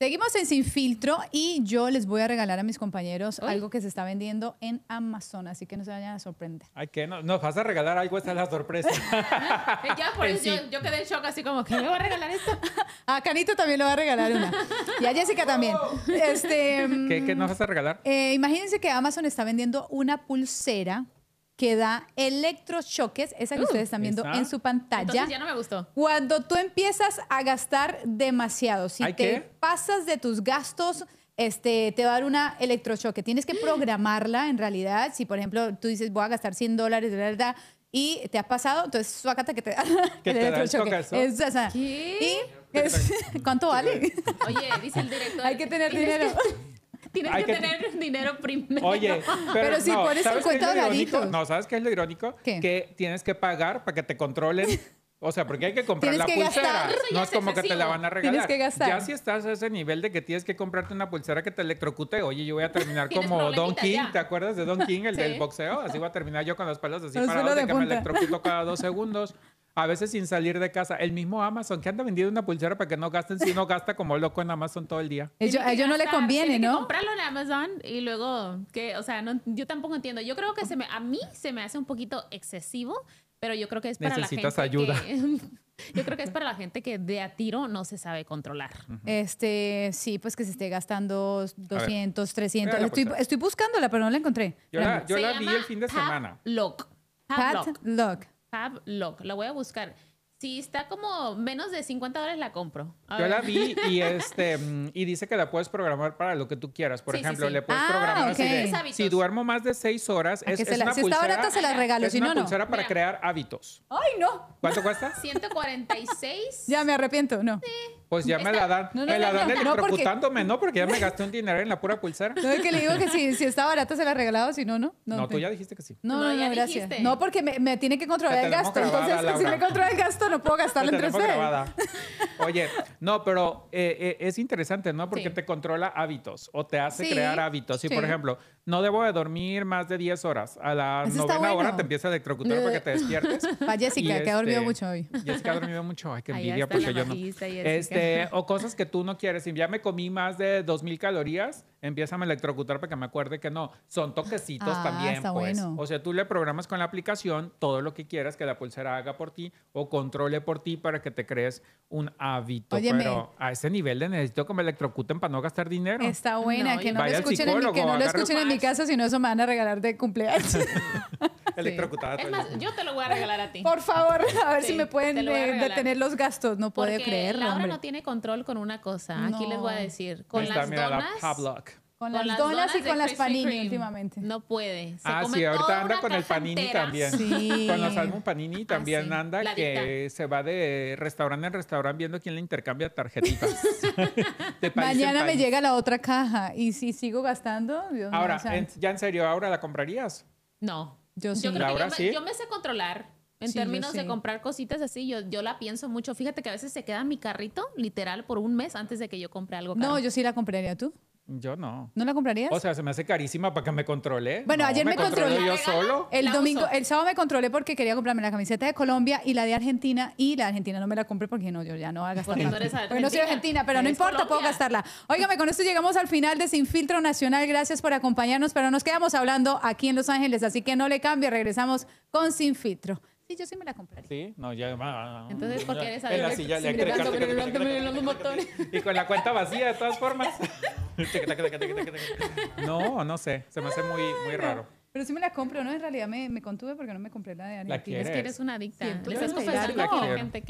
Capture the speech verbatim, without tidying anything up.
Seguimos en Sin Filtro y yo les voy a regalar a mis compañeros Uy. algo que se está vendiendo en Amazon, así que no se vayan a sorprender. Ay, ¿qué? No, nos vas a regalar algo, esta es la sorpresa. Eh, Ya por En eso yo, sí. yo quedé en shock, así como que me va a regalar esto. A Canito también le va a regalar una. Y a Jessica también. Este, mm, ¿Qué, qué nos vas a regalar? eh, imagínense que Amazon está vendiendo una pulsera que da electrochoques, esa que Uh, ustedes están viendo ¿esa? en su pantalla. Entonces ya no me gustó. Cuando tú empiezas a gastar demasiado, si ¿Ay, te qué? pasas de tus gastos, este, te va a dar una electrochoque. Tienes que programarla en realidad. Si, por ejemplo, tú dices, voy a gastar cien dólares, bla, bla, bla, y te has pasado, entonces suácate que te da ¿Que el te da el electrochoque. chocazo? Es esa. ¿Qué? Y es- ¿cuánto vale? Oye, dice el director. Hay que tener tienes dinero. que- tienes Hay que, que- tener dinero primero. Oye, pero, Pero si no, pones ¿sabes qué es cincuenta lo irónico? dolaritos. No, ¿sabes qué es lo irónico? ¿Qué? Que tienes que pagar para que te controlen. O sea, porque hay que comprar Tienes la que pulsera. gastar. Eso ya No es es como que te la excesivo. van a regalar. Tienes que gastar. Ya si estás a ese nivel de que tienes que comprarte una pulsera que te electrocute, oye, yo voy a terminar Tienes como Don problemitas King. ya. ¿Te acuerdas de Don King, el Sí. del boxeo? Así voy a terminar yo con los pelos así Los parados pelos de de que me punta. electrocuto cada dos segundos. A veces sin salir de casa. El mismo Amazon, que anda vendiendo una pulsera para que no gasten, si no gasta como loco en Amazon todo el día. Ellos- Tiene a que ellos no le gastar, conviene, tiene que ¿no? comprarlo en Amazon y luego que, o sea, no, yo tampoco entiendo. Yo creo que se me, a mí se me hace un poquito excesivo, pero yo creo que es para Necesitas la gente ayuda. que yo creo que es para la gente que de a tiro no se sabe controlar. Este, sí, pues que se esté gastando doscientos, trescientos. Mira la Estoy, pulsera. estoy buscándola, pero no la encontré. Yo la, Espérame. yo Se la vi llama el fin de semana. Lock. Pat Lock. Tab Lock. La voy a buscar. Si está como menos de cincuenta dólares, la compro. A Yo ver. la vi y este mm, y dice que la puedes programar para lo que tú quieras. Por Sí, sí, ejemplo, sí. le puedes Ah, programar así ok. de, Tres hábitos. si duermo más de seis horas, A es, que se es la- una si está pulsera, barata, se la regalo, es si una no, no. pulsera para Mira. crear hábitos. ¡Ay, no! ¿Cuánto cuesta? ciento cuarenta y seis. Ya me arrepiento, no. Pues ya me Está- la dan. No, no, me no, la dan no, no, electrocutándome, ¿no? Porque ya me gasté un dinero en la pura pulsera. No es que le digo que si, si está barata se la he regalado, si no, no. No, tú te- ya dijiste que sí. No, No, no, no, ya gracias. dijiste. No, porque me, me tiene que controlar Te el tenemos gasto. grabada, Entonces, si Laura. me controla el gasto, no puedo gastarlo Te entre tenemos ustedes. grabada. Oye, no, pero eh, eh, es interesante, ¿no? Porque Sí. te controla hábitos o te hace Sí, crear hábitos. Si, sí. por ejemplo, no debo de dormir más de diez horas, a la Eso está novena hora bueno. te empieza a electrocutar para que te despiertes. Para Jessica, Y que ha dormido este, mucho hoy. Jessica ha dormido mucho. Ay, qué Ahí envidia, está porque la yo no. bajista, Jessica. Este, o cosas que tú no quieres. Si ya me comí más de dos mil calorías, empieza a electrocutar para que me acuerde que no. Son toquecitos Ah, también, está pues. bueno. O sea, tú le programas con la aplicación todo lo que quieras que la pulsera haga por ti o controle por ti para que te crees un hábito. Óyeme. Pero a ese nivel de necesito que me electrocuten para no gastar dinero. Está buena, No, que y- no lo Vaya al escuchen, en mi, que psicólogo, no lo agarre- escuchen en mi casa, sino eso me van a regalar de cumpleaños. Electrocutada. Es todo el más, día. yo te lo voy a regalar a ti. Por favor, a ver Sí, si me pueden te lo voy a eh, regalar. detener los gastos. No puedo Porque creerlo, Laura hombre. no tiene control con una cosa. Aquí les voy a No. decir. Con Ahí está, las mira, la donas. Pavlok. Con con las donas y de con las Krispy panini Kreme. últimamente. No puede. Se Ah, come sí, ahorita toda anda una con el caja panini entera. también. Sí. Con los álbum panini también sí. anda La que se va de restaurante en restaurante viendo quién le intercambia tarjetitas. De país en Mañana me país. llega la otra caja y si sigo gastando, Dios mío, Ahora, o sea, en- ya en serio, ¿ahora la comprarías? No. Yo sí. creo Laura, que yo me, ¿sí? yo me sé controlar. En Sí, yo términos de sí. comprar cositas así, yo, yo la pienso mucho. Fíjate que a veces se queda en mi carrito, literal, por un mes antes de que yo compre algo caro. no, yo sí la compraría. ¿Tú? Yo no. ¿No la comprarías? O sea, se me hace carísima para que me controle. Bueno, No, ayer me controlo controlé. yo ¿La regala? solo. el la domingo, uso. el sábado me controlé porque quería comprarme la camiseta de Colombia y la de Argentina, y la de Argentina no me la compré porque no, yo ya no voy a gastar Porque no tanto. eres Porque no soy argentina, argentina, pero no eres importa, puedo Colombia. gastarla. Óigame, con esto llegamos al final de Sin Filtro Nacional. Gracias por acompañarnos, pero nos quedamos hablando aquí en Los Ángeles, así que no le cambie, regresamos con Sin Filtro. Sí, yo sí me la compraría. Sí, no, ya va. Entonces, ¿por qué eres En la adicto? silla Sí, eléctrica. levantando, levantando, levantando botones. Y con la cuenta vacía, de todas formas. No, no sé. Se me hace muy, muy raro. Pero sí me la compro, ¿no? En realidad me, me contuve porque no me compré la de Argentina. quieres. Es que eres una adicta. Siempre Le estás la confesando quiero. aquí a la gente que